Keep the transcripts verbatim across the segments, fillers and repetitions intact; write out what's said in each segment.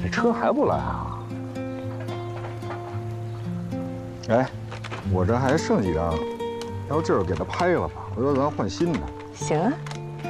这车还不来啊？哎，我这还剩几张，要不这会儿给他拍了吧？回头咱换新的。 行啊。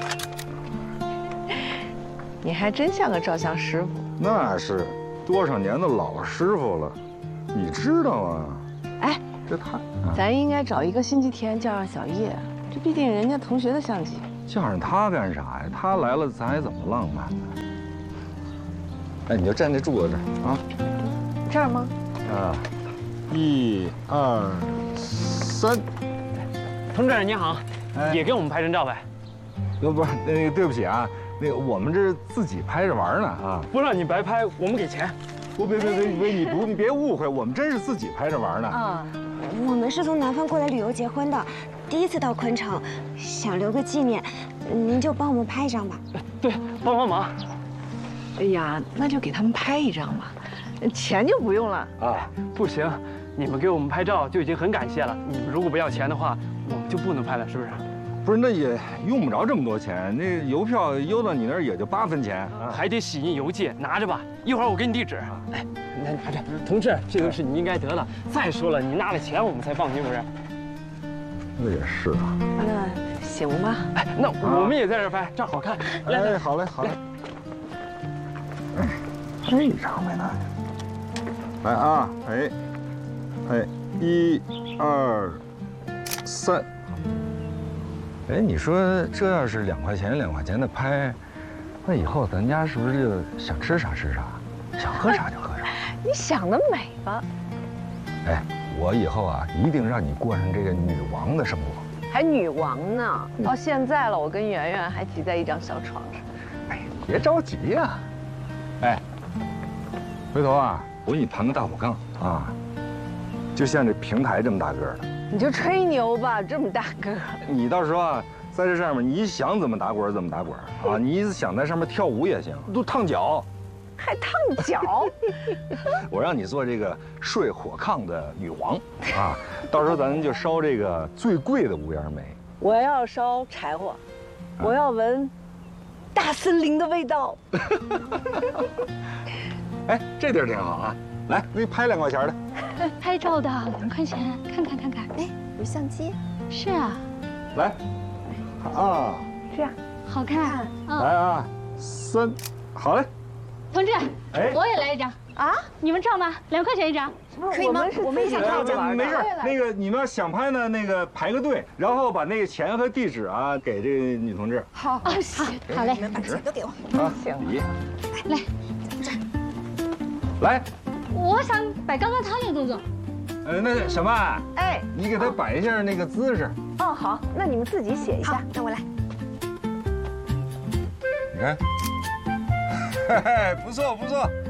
你还真像个照相师傅。 那是，多少年的老师傅了，你知道吗？ 哎， 这太……啊、 咱应该找一个星期天叫上小叶，这毕竟人家同学的相机。 叫上他干啥呀？他来了，咱还怎么浪漫呢？哎，你就站这柱子这儿啊。 这儿吗？ 啊，一二三。 同志您好，哎、也给我们拍张照呗？ 不不，那个对不起啊。那个，我们这是自己拍着玩呢啊！ 不让你白拍，我们给钱。 不，别别别别，你不，你别误会，我们真是自己拍着玩呢。 啊，我们是从南方过来旅游结婚的，第一次到昆城，想留个纪念，您就帮我们拍一张吧。 对，帮帮忙。 哎呀，那就给他们拍一张吧，钱就不用了啊。不行，你们给我们拍照就已经很感谢了。你们如果不要钱的话，我们就不能拍了，是不是？ 不是，那也用不着这么多钱，那邮票邮到你那儿也就八分钱， 啊、还得洗印邮寄，拿着吧，一会儿我给你地址。哎，那拿着，同志，这个是你应该得的。再说了，你拿了钱我们才放心，不是？ 那也是啊。 那行吧。 哎，那我们也在这儿拍，这儿好看。来， 哎，好嘞，好嘞。哎，这张没拿。来啊，哎，哎，一、二、三。哎，你说这要是两块钱两块钱的拍，那以后咱家是不是就想吃啥吃啥，想喝啥就喝啥？ 你想得美吧？ 哎，我以后啊，一定让你过上这个女王的生活。 还女王呢？到现在了，我跟圆圆还挤在一张小床上。 哎，别着急呀。哎，回头啊，我给你盘个大火炕啊，就像这平台这么大个的。 你就吹牛吧，这么大个。 你到时候啊，在这上面，你想怎么打滚怎么打滚啊！你想在上面跳舞也行，都烫脚， 还烫脚。 我让你做这个睡火炕的女王啊！到时候咱就烧这个最贵的无烟煤。 我要烧柴火，我要闻大森林的味道。 哎，这地儿挺好啊！来，给你拍两块钱的。 拍照的两块钱，看看看看。 哎，有相机。 是啊。 来，啊， 这样好看。 来啊，三，好嘞。 同志，哎，我也来一张啊！你们照吗？两块钱一张。 可以吗？我们也想拍一张。 没事，那个你们要想拍呢，那个排个队，然后把那个钱和地址啊给这个女同志。 好，啊，行，好嘞。 你们把钱都给我。 啊， 行。 来， 这儿。 来。 我想摆刚刚他那个动作。 呃，那小曼， 哎， 你给他摆一下那个姿势。 哦，好，那你们自己写一下。 让我来。 你看，嘿嘿，不错不错。